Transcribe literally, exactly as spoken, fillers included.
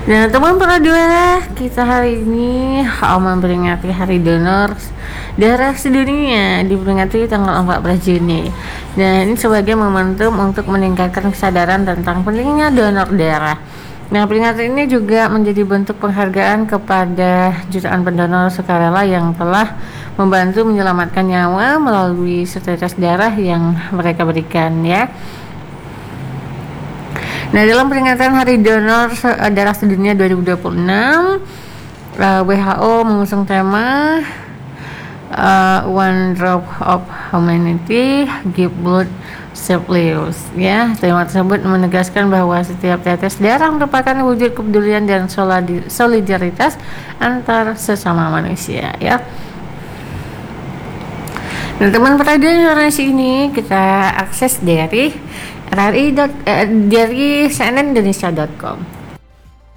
Nah, teman peraduara, kita hari ini oh, memperingati Hari Donor Darah Sedunia, diperingati tanggal empat belas Juni. Nah, ini sebagai momentum untuk meningkatkan kesadaran tentang pentingnya donor darah. Nah, peringatan ini juga menjadi bentuk penghargaan kepada jutaan pendonor sukarela yang telah membantu menyelamatkan nyawa melalui setetes darah yang mereka berikan, ya. Nah, dalam peringatan Hari Donor Darah Sedunia dua ribu dua puluh enam, uh, W H O mengusung tema uh, One Drop of Humanity, Give Blood, Save Lives. Ya, tema tersebut menegaskan bahwa setiap tetes darah merupakan wujud kepedulian dan solidaritas antar sesama manusia. Ya. Nah, teman peraduan informasi ini kita akses dari R R I. Eh, dari C N N Indonesia dot com.